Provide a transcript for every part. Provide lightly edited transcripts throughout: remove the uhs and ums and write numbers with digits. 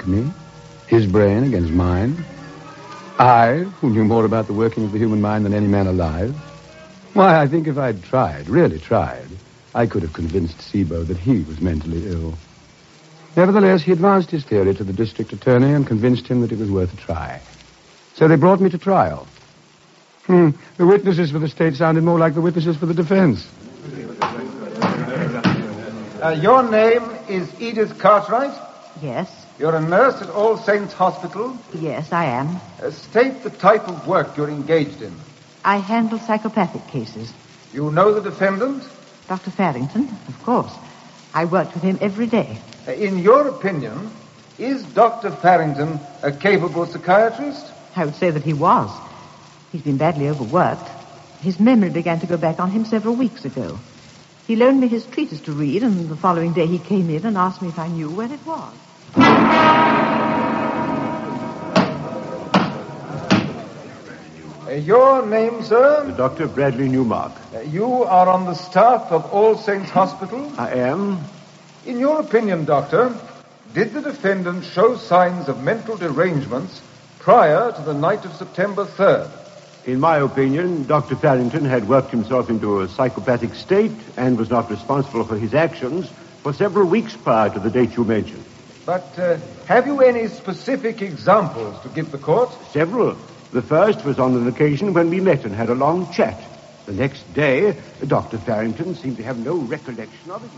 me. His brain against mine. I, who knew more about the working of the human mind than any man alive. Why, I think if I'd tried, really tried, I could have convinced Seabow that he was mentally ill. Nevertheless, he advanced his theory to the district attorney and convinced him that it was worth a try. So they brought me to trial. The witnesses for the state sounded more like the witnesses for the defense. Your name is Edith Cartwright? Yes. You're a nurse at All Saints Hospital? Yes, I am. State the type of work you're engaged in. I handle psychopathic cases. You know the defendant? Dr. Farrington, of course. I worked with him every day. In your opinion, is Dr. Farrington a capable psychiatrist? I would say that he was. He's been badly overworked. His memory began to go back on him several weeks ago. He loaned me his treatise to read, and the following day he came in and asked me if I knew where it was. Your name, sir? Dr. Bradley Newmark. You are on the staff of All Saints Hospital? I am. In your opinion, Doctor, did the defendant show signs of mental derangements prior to the night of September 3rd? In my opinion, Dr. Farrington had worked himself into a psychopathic state and was not responsible for his actions for several weeks prior to the date you mentioned. But have you any specific examples to give the court? Several. The first was on an occasion when we met and had a long chat. The next day, Dr. Farrington seemed to have no recollection of it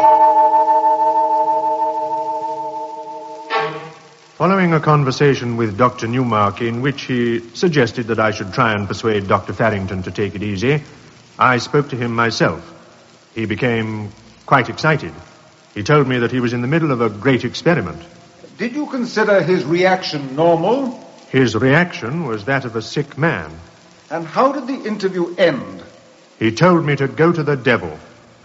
whatsoever. Following a conversation with Dr. Newmark in which he suggested that I should try and persuade Dr. Farrington to take it easy, I spoke to him myself. He became quite excited. He told me that he was in the middle of a great experiment. Did you consider his reaction normal? His reaction was that of a sick man. And how did the interview end? He told me to go to the devil.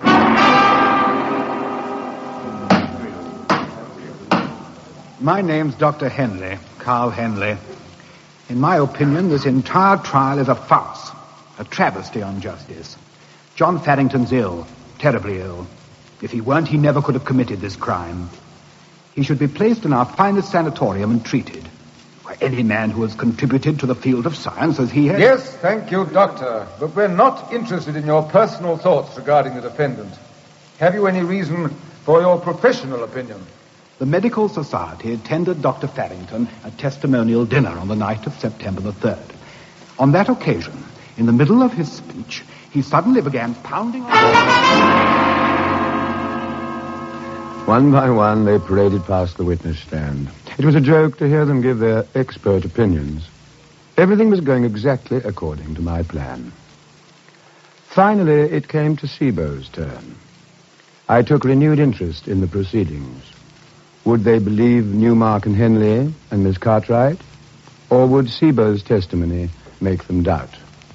My name's Dr. Henley, Carl Henley. In my opinion, this entire trial is a farce, a travesty on justice. John Farrington's ill, terribly ill. If he weren't, he never could have committed this crime. He should be placed in our finest sanatorium and treated. Why, any man who has contributed to the field of science as he has... Yes, thank you, Doctor. But we're not interested in your personal thoughts regarding the defendant. Have you any reason for your professional opinion? The Medical Society tendered Dr. Farrington a testimonial dinner on the night of September the 3rd. On that occasion, in the middle of his speech, he suddenly began pounding on... One by one, they paraded past the witness stand. It was a joke to hear them give their expert opinions. Everything was going exactly according to my plan. Finally, it came to Seabow's turn. I took renewed interest in the proceedings. Would they believe Newmark and Henley and Miss Cartwright? Or would Seabow's testimony make them doubt?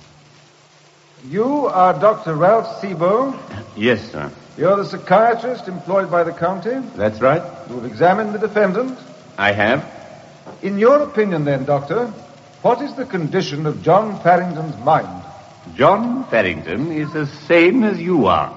You are Dr. Ralph Seabow? Yes, sir. You're the psychiatrist employed by the county? That's right. You've examined the defendant? I have. In your opinion, then, Doctor, what is the condition of John Farrington's mind? John Farrington is as sane as you are.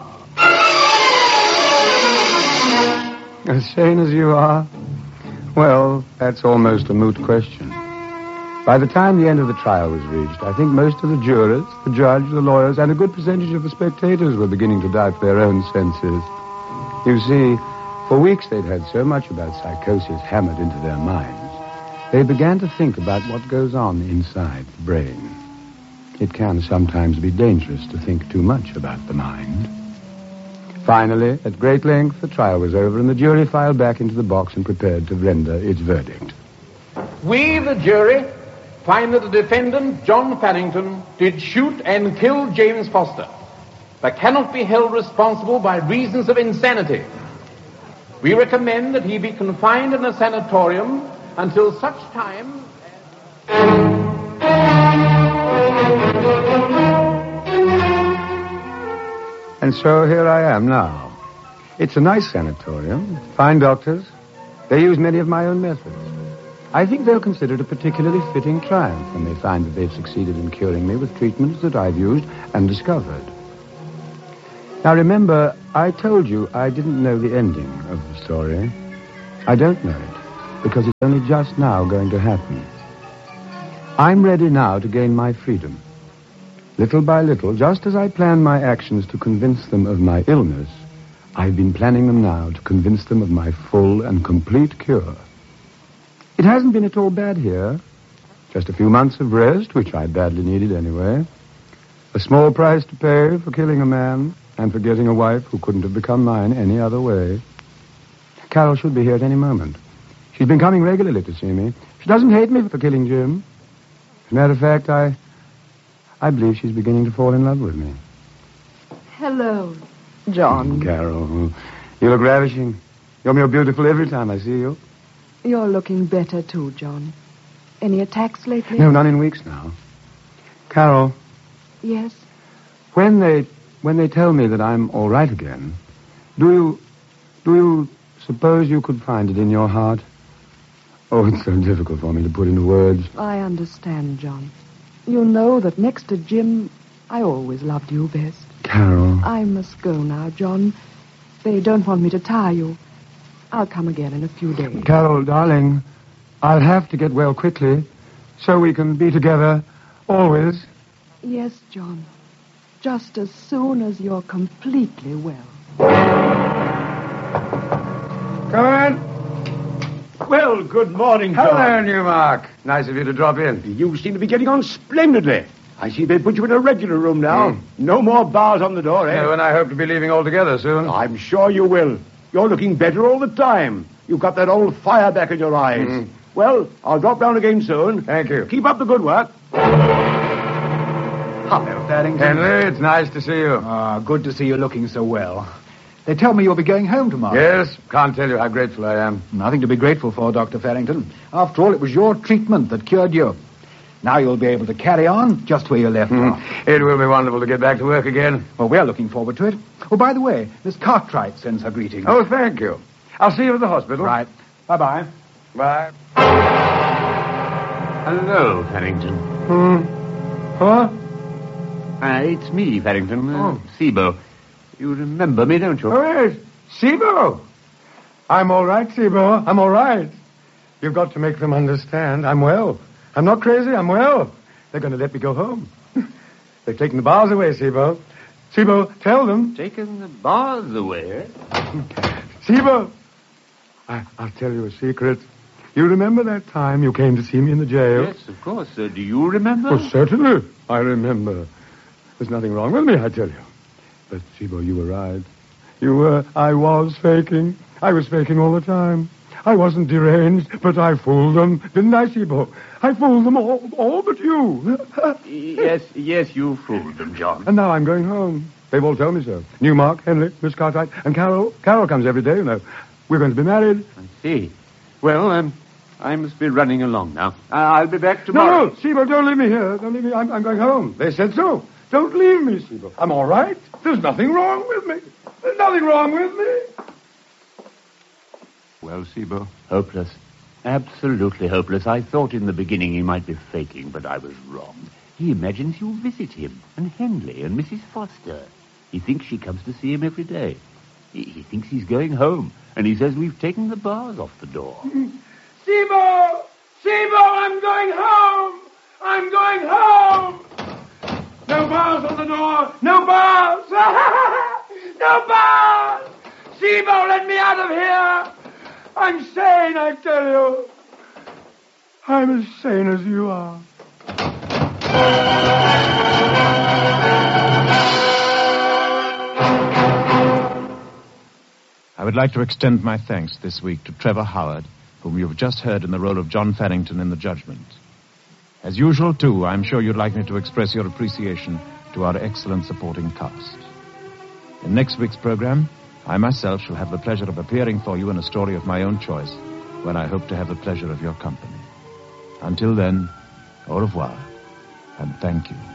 As sane as you are? Well, that's almost a moot question. By the time the end of the trial was reached, I think most of the jurors, the judge, the lawyers, and a good percentage of the spectators were beginning to doubt their own senses. You see, for weeks they'd heard so much about psychosis hammered into their minds. They began to think about what goes on inside the brain. It can sometimes be dangerous to think too much about the mind. Finally, at great length, the trial was over and the jury filed back into the box and prepared to render its verdict. We, the jury, find that the defendant, John Farrington, did shoot and kill James Foster, but cannot be held responsible by reasons of insanity. We recommend that he be confined in a sanatorium until such time And so here I am now. It's a nice sanatorium, fine doctors. They use many of my own methods. I think they'll consider it a particularly fitting triumph when they find that they've succeeded in curing me with treatments that I've used and discovered. Now remember, I told you I didn't know the ending of the story. I don't know it. because it's only just now going to happen. I'm ready now to gain my freedom. Little by little, just as I plan my actions to convince them of my illness, I've been planning them now to convince them of my full and complete cure. It hasn't been at all bad here. Just a few months of rest, which I badly needed anyway. A small price to pay for killing a man and for getting a wife who couldn't have become mine any other way. Carol should be here at any moment. She's been coming regularly to see me. She doesn't hate me for killing Jim. As a matter of fact, I believe she's beginning to fall in love with me. Hello, John. Carol, you look ravishing. You're more beautiful every time I see you. You're looking better, too, John. Any attacks lately? No, none in weeks now. Carol. Yes? When they tell me that I'm all right again, do you suppose you could find it in your heart? Oh, it's so difficult for me to put into words. I understand, John. You know that next to Jim, I always loved you best. Carol. I must go now, John. They don't want me to tire you. I'll come again in a few days. Carol, darling, I'll have to get well quickly so we can be together always. Yes, John. Just as soon as you're completely well. Come in. Well, good morning, John. Hello, Newmark. Nice of you to drop in. You seem to be getting on splendidly. I see they put you in a regular room now. No more bars on the door, eh? No, and I hope to be leaving altogether soon. I'm sure you will. You're looking better all the time. You've got that old fire back in your eyes. Well, I'll drop down again soon. Thank you. Keep up the good work. Hello, Farrington. Henry, it's nice to see you. Good to see you looking so well. They tell me you'll be going home tomorrow. Yes, can't tell you how grateful I am. Nothing to be grateful for, Dr. Farrington. After all, it was your treatment that cured you. Now you'll be able to carry on just where you left off. It will be wonderful to get back to work again. Well, we're looking forward to it. Oh, by the way, Miss Cartwright sends her greetings. Oh, thank you. I'll see you at the hospital. Right. Bye-bye. Bye. Hello, Farrington. Huh? It's me, Farrington. Sibo. You remember me, don't you? Oh, yes. Sibo. I'm all right, Sibo. I'm all right. You've got to make them understand I'm well. I'm not crazy. I'm well. They're going to let me go home. They've taken the bars away, Sibo. Sibo, tell them. Taken the bars away? Sibo, I'll tell you a secret. You remember that time you came to see me in the jail? Yes, of course. Do you remember? Oh, certainly. I remember. There's nothing wrong with me, I tell you. But, Sibo, you were right. I was faking. I was faking all the time. I wasn't deranged, but I fooled them. Didn't I, Sibo? I fooled them all but you. Yes, you fooled them, John. And now I'm going home. They've all told me so. Newmark, Henry, Miss Cartwright, and Carol. Carol comes every day, you know. We're going to be married. I see. Well, I must be running along now. I'll be back tomorrow. No, Sibo, don't leave me here. Don't leave me. I'm going home. They said so. Don't leave me, Sibo. I'm all right. There's nothing wrong with me. There's nothing wrong with me. Well, Sibo? Hopeless. Absolutely hopeless. I thought in the beginning he might be faking, but I was wrong. He imagines you visit him, and Henley, and Mrs. Foster. He thinks she comes to see him every day. He thinks he's going home, and he says we've taken the bars off the door. Sibo! Sibo, I'm going home! I'm going home! No bars on the door! No bars! No bars! Sibo, let me out of here! I'm sane, I tell you. I'm as sane as you are. I would like to extend my thanks this week to Trevor Howard, whom you have just heard in the role of John Farrington in The Judgment. As usual, too, I'm sure you'd like me to express your appreciation to our excellent supporting cast. In next week's program, I myself shall have the pleasure of appearing for you in a story of my own choice, when I hope to have the pleasure of your company. Until then, au revoir, and thank you.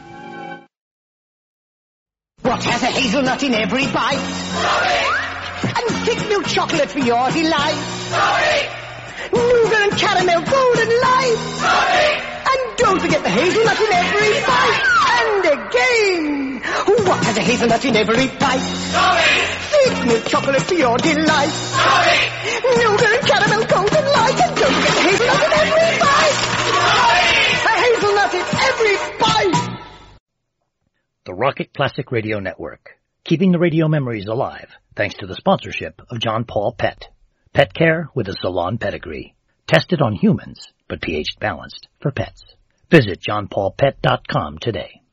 What has a hazelnut in every bite? Sorry! And thick milk chocolate for your delight? Sorry! Nougat and caramel golden light? Sorry! And don't forget the hazelnut in every bite. And again, what has a hazelnut in every bite? Sorry! Thick milk chocolate for your delight? Sorry! Nougat and caramel golden light? And Don't forget the hazelnut in every bite! A hazelnut in every bite! The Rocket Classic Radio Network, keeping the radio memories alive thanks to the sponsorship of John Paul Pet. Pet care with a salon pedigree. Tested on humans, but pH balanced for pets. Visit johnpaulpet.com today.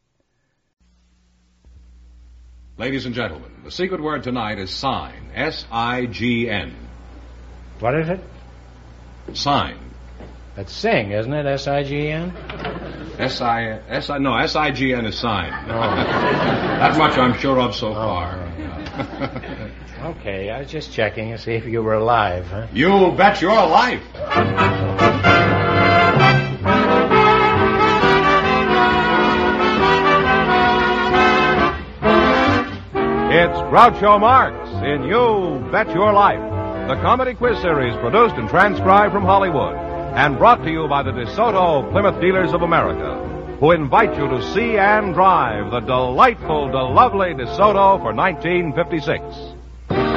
Ladies and gentlemen, the secret word tonight is sign. S-I-G-N. What is it? Sign. That's sing, isn't it? S-I-G-N? S-I-G-N is sign. Oh. That much I'm sure of so far. Okay, I was just checking to see if you were alive, huh? You bet your life. It's Groucho Marx in You Bet Your Life, the comedy quiz series produced and transcribed from Hollywood and brought to you by the DeSoto Plymouth Dealers of America, who invite you to see and drive the delightful, lovely DeSoto for 1956.